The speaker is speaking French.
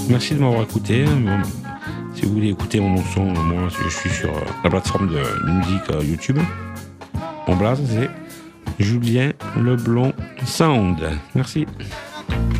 Merci de m'avoir écouté. Bon, si vous voulez écouter mon son, moi je suis sur la plateforme de musique YouTube. Mon blaze c'est Julien Leblond Sound. Merci.